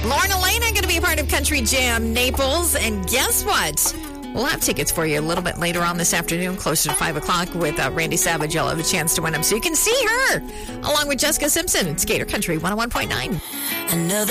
Lauren Elena going to be a part of Country Jam Naples. And guess what? We'll have tickets for you a little bit later on this afternoon, closer to 5 o'clock with Randy Savage. You'll have a chance to win them so you can see her along with Jessica Simpson. It's Gator Country 101.9.